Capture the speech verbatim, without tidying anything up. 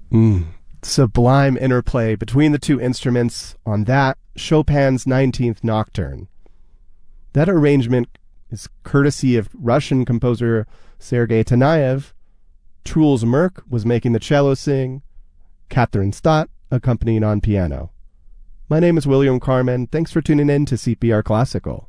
Mm. Sublime interplay between the two instruments on that Chopin's nineteenth Nocturne. That arrangement is courtesy of Russian composer Sergei Taneyev. Truls Merk was making the cello sing, Catherine Stott accompanying on piano. My name is William Carmen. Thanks for tuning in to C P R Classical.